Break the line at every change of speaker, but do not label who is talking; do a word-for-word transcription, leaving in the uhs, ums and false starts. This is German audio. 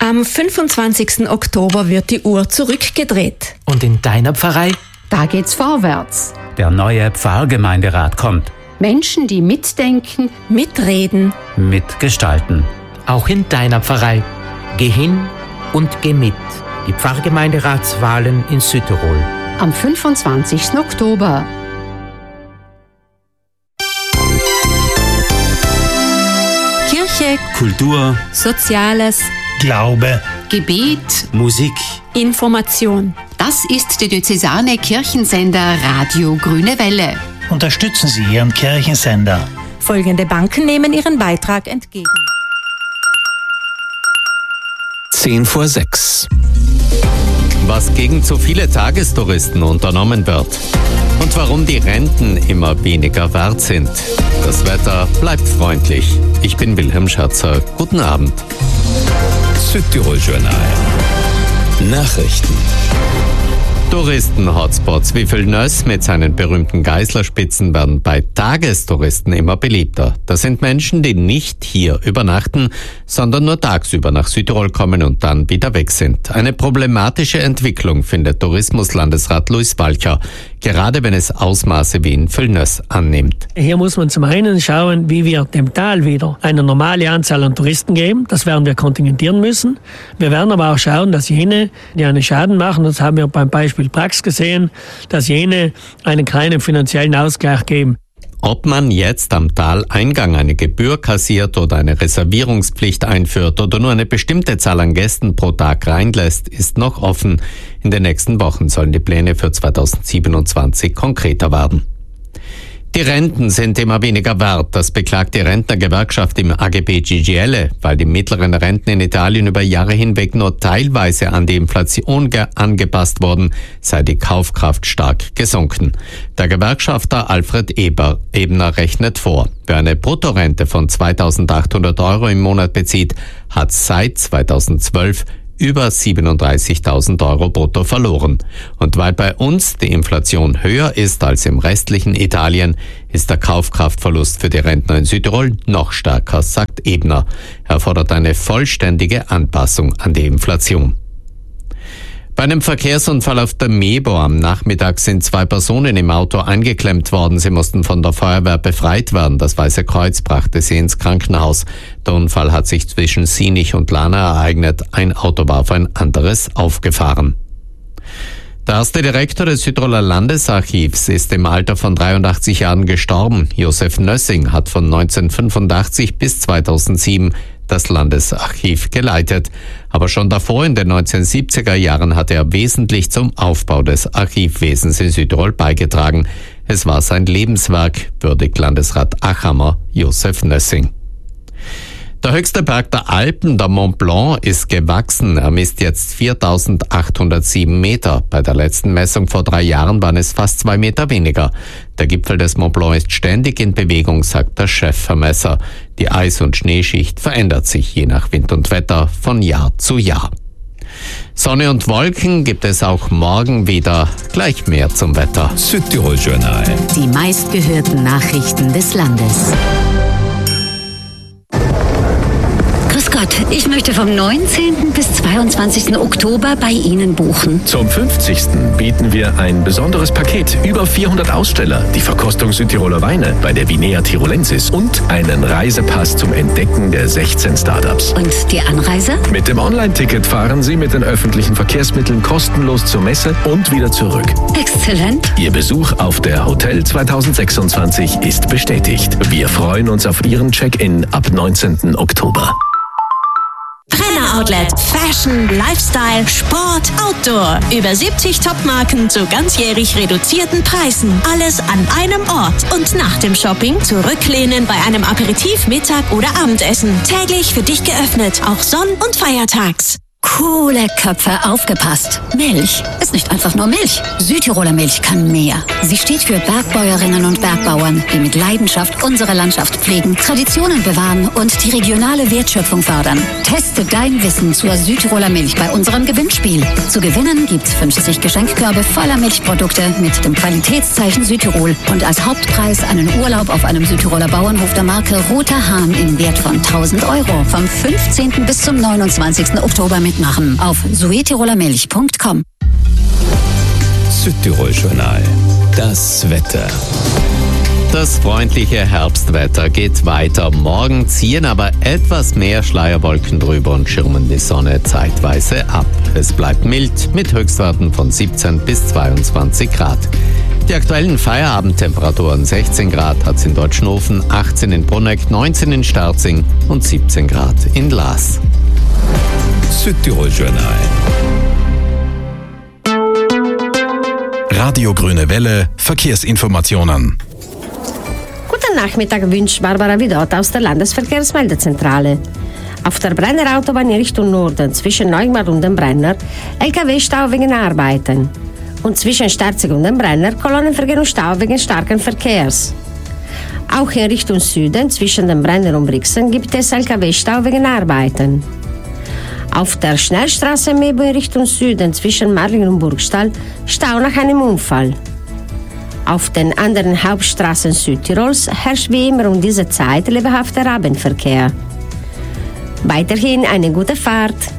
Am fünfundzwanzigsten Oktober wird die Uhr zurückgedreht.
Und in deiner Pfarrei?
Da geht's vorwärts.
Der neue Pfarrgemeinderat kommt.
Menschen, die mitdenken,
mitreden,
mitgestalten.
Auch in deiner Pfarrei. Geh hin und geh mit. Die Pfarrgemeinderatswahlen in Südtirol.
Am fünfundzwanzigsten Oktober.
Kirche,
Kultur,
Soziales,
Glaube,
Gebet,
Musik,
Information.
Das ist der diözesane Kirchensender Radio Grüne Welle.
Unterstützen Sie Ihren Kirchensender.
Folgende Banken nehmen ihren Beitrag entgegen.
Zehn vor sechs.
Was gegen zu viele Tagestouristen unternommen wird und warum die Renten immer weniger wert sind. Das Wetter bleibt freundlich. Ich bin Wilhelm Scherzer. Guten Abend.
Südtirol-Journal. Nachrichten.
Touristen-Hotspots wie Villeneuve mit seinen berühmten Geißlerspitzen werden bei Tagestouristen immer beliebter. Das sind Menschen, die nicht hier übernachten, sondern nur tagsüber nach Südtirol kommen und dann wieder weg sind. Eine problematische Entwicklung findet Tourismuslandesrat Luis Walcher, gerade wenn es Ausmaße wie in Villeneuve annimmt.
Hier muss man zum einen schauen, wie wir dem Tal wieder eine normale Anzahl an Touristen geben. Das werden wir kontingentieren müssen. Wir werden aber auch schauen, dass jene, die einen Schaden machen, das haben wir beim Beispiel Prax gesehen, dass jene einen kleinen finanziellen Ausgleich geben.
Ob man jetzt am Taleingang eine Gebühr kassiert oder eine Reservierungspflicht einführt oder nur eine bestimmte Zahl an Gästen pro Tag reinlässt, ist noch offen. In den nächsten Wochen sollen die Pläne für zweitausendsiebenundzwanzig konkreter werden. Die Renten sind immer weniger wert, das beklagt die Rentnergewerkschaft im A G B G G L, weil die mittleren Renten in Italien über Jahre hinweg nur teilweise an die Inflation ge- angepasst wurden, sei die Kaufkraft stark gesunken. Der Gewerkschafter Alfred Eber, Ebner rechnet vor, wer eine Bruttorente von zweitausendachthundert Euro im Monat bezieht, hat seit zweitausendzwölf über siebenunddreißigtausend Euro brutto verloren. Und weil bei uns die Inflation höher ist als im restlichen Italien, ist der Kaufkraftverlust für die Rentner in Südtirol noch stärker, sagt Ebner. Er fordert eine vollständige Anpassung an die Inflation. Bei einem Verkehrsunfall auf der Mebo am Nachmittag sind zwei Personen im Auto eingeklemmt worden. Sie mussten von der Feuerwehr befreit werden. Das Weiße Kreuz brachte sie ins Krankenhaus. Der Unfall hat sich zwischen Sienich und Lana ereignet. Ein Auto war auf ein anderes aufgefahren. Der erste Direktor des Südtiroler Landesarchivs ist im Alter von dreiundachtzig Jahren gestorben. Josef Nössing hat von neunzehnhundertfünfundachtzig bis zweitausendsieben das Landesarchiv geleitet. Aber schon davor in den neunzehnhundertsiebziger Jahren hatte er wesentlich zum Aufbau des Archivwesens in Südtirol beigetragen. Es war sein Lebenswerk, würdigt Landesrat Achammer Josef Nössing. Der höchste Berg der Alpen, der Mont Blanc, ist gewachsen. Er misst jetzt viertausendachthundertsieben Meter. Bei der letzten Messung vor drei Jahren waren es fast zwei Meter weniger. Der Gipfel des Mont Blanc ist ständig in Bewegung, sagt der Chefvermesser. Die Eis- und Schneeschicht verändert sich je nach Wind und Wetter von Jahr zu Jahr. Sonne und Wolken gibt es auch morgen wieder. Gleich mehr zum Wetter.
Südtirol-Journal.
Die meistgehörten Nachrichten des Landes. Grüß Gott, ich möchte vom neunzehnten bis zweiundzwanzigsten Oktober bei Ihnen buchen.
Zum fünfzigsten bieten wir ein besonderes Paket. Über vierhundert Aussteller, die Verkostung Südtiroler Weine bei der Vinea Tirolensis und einen Reisepass zum Entdecken der sechzehn Startups.
Und die Anreise?
Mit dem Online-Ticket fahren Sie mit den öffentlichen Verkehrsmitteln kostenlos zur Messe und wieder zurück.
Exzellent.
Ihr Besuch auf der Hotel zweitausendsechsundzwanzig ist bestätigt. Wir freuen uns auf Ihren Check-in ab neunzehnten Oktober.
Brenner Outlet. Fashion, Lifestyle, Sport, Outdoor. Über siebzig Topmarken zu ganzjährig reduzierten Preisen. Alles an einem Ort. Und nach dem Shopping zurücklehnen bei einem Aperitif, Mittag oder Abendessen. Täglich für dich geöffnet, auch sonn- und feiertags.
Coole Köpfe, aufgepasst. Milch ist nicht einfach nur Milch. Südtiroler Milch kann mehr. Sie steht für Bergbäuerinnen und Bergbauern, die mit Leidenschaft unsere Landschaft pflegen, Traditionen bewahren und die regionale Wertschöpfung fördern. Teste dein Wissen zur Südtiroler Milch bei unserem Gewinnspiel. Zu gewinnen gibt's fünfzig Geschenkkörbe voller Milchprodukte mit dem Qualitätszeichen Südtirol und als Hauptpreis einen Urlaub auf einem Südtiroler Bauernhof der Marke Roter Hahn im Wert von tausend Euro. Vom fünfzehnten bis zum neunundzwanzigsten Oktober mitmachen auf südtirolermilch punkt com.
Südtirol-Journal. Das Wetter.
Das freundliche Herbstwetter geht weiter. Morgen ziehen aber etwas mehr Schleierwolken drüber und schirmen die Sonne zeitweise ab. Es bleibt mild mit Höchstwerten von siebzehn bis zweiundzwanzig Grad. Die aktuellen Feierabendtemperaturen: sechzehn Grad hat es in Deutschenhofen, achtzehn in Bruneck, neunzehn in Sterzing und siebzehn Grad in Laas.
Südtirol-Journal.
Radio Grüne Welle, Verkehrsinformationen.
Guten Nachmittag wünscht Barbara Widott aus der Landesverkehrsmeldezentrale. Auf der Brenner Autobahn in Richtung Norden zwischen Neugmar und dem Brenner L K W-Stau wegen Arbeiten. Und zwischen Sterzing und dem Brenner Kolonnenverkehr und Stau wegen starken Verkehrs. Auch in Richtung Süden zwischen dem Brenner und Brixen gibt es L K W-Stau wegen Arbeiten. Auf der Schnellstraße Mebo in Richtung Süden zwischen Marlingen und Burgstall Stau nach einem Unfall. Auf den anderen Hauptstraßen Südtirols herrscht wie immer um diese Zeit lebhafter Abendverkehr. Weiterhin eine gute Fahrt.